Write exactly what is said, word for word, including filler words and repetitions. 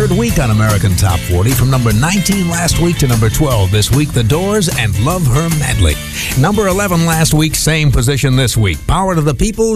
third week on American Top forty, from number nineteen last week to number twelve this week. The Doors and Love Her Madly. Number eleven last week, same position this week. Power to the People.